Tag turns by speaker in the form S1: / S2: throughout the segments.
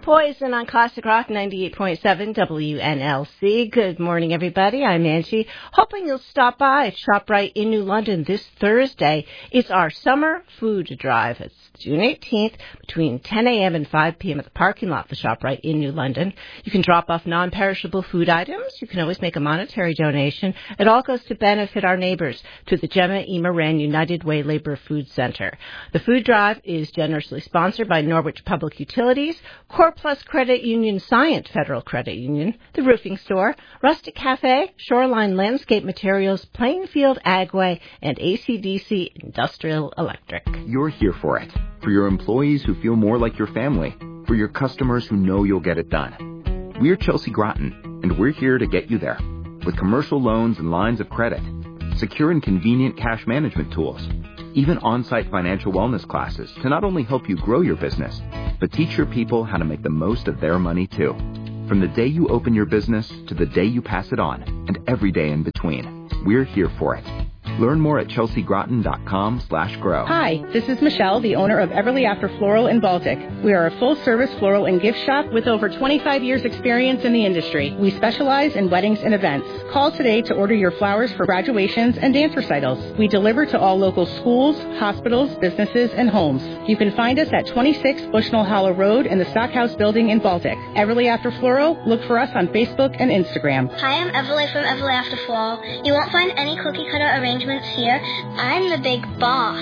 S1: Poison on Classic Rock 98.7 WNLC. Good morning, everybody. I'm Angie. Hoping you'll stop by ShopRite in New London this Thursday. It's our summer food drive. It's June 18th between 10 a.m. and 5 p.m. at the parking lot of the ShopRite in New London. You can drop off non-perishable food items. You can always make a monetary donation. It all goes to benefit our neighbors to the Gemma E. Moran United Way Labor Food Center. The food drive is generously sponsored by Norwich Public Utilities, Core Plus Credit Union, Scient Federal Credit Union, The Roofing Store, Rustic Cafe, Shoreline Landscape Materials, Plainfield Agway, and AC/DC Industrial Electric.
S2: You're here for it. For your employees who feel more like your family. For your customers who know you'll get it done. We're Chelsea Groton, and we're here to get you there. With commercial loans and lines of credit, secure and convenient cash management tools, even on-site financial wellness classes to not only help you grow your business, but teach your people how to make the most of their money too. From the day you open your business to the day you pass it on, and every day in between, we're here for it. Learn more at chelseagroton.com/grow.
S3: Hi, this is Michelle, the owner of Everly After Floral in Baltic. We are a full-service floral and gift shop with over 25 years' experience in the industry. We specialize in weddings and events. Call today to order your flowers for graduations and dance recitals. We deliver to all local schools, hospitals, businesses, and homes. You can find us at 26 Bushnell Hollow Road in the Stockhouse Building in Baltic. Everly After Floral, look for us on Facebook and Instagram.
S4: Hi, I'm Everly from Everly After Floral. You won't find any cookie-cutter arrangements here. I'm the big boss.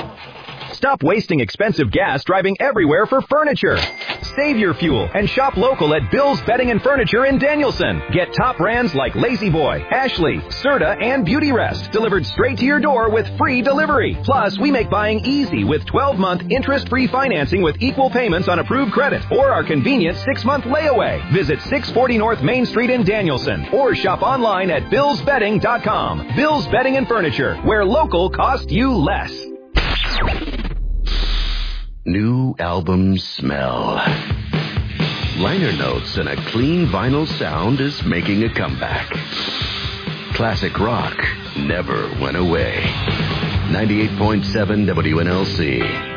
S5: Stop wasting expensive gas driving everywhere for furniture. Save your fuel and shop local at Bill's Bedding and Furniture in Danielson. Get top brands like Lazy Boy, Ashley, Serta, and Beauty Rest delivered straight to your door with free delivery. Plus, we make buying easy with 12-month interest-free financing with equal payments on approved credit or our convenient 6-month layaway. Visit 640 North Main Street in Danielson or shop online at billsbedding.com. Bill's Bedding and Furniture, where local costs you less.
S6: New album smell. Liner notes and a clean vinyl sound is making a comeback. Classic rock never went away. 98.7 WNLC.